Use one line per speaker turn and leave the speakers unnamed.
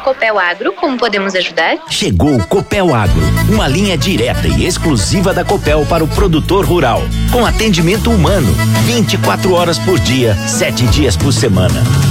Copel Agro, como podemos ajudar?
Chegou o Copel Agro, uma linha direta e exclusiva da Copel para o produtor rural, com atendimento humano, 24 horas por dia, 7 dias por semana.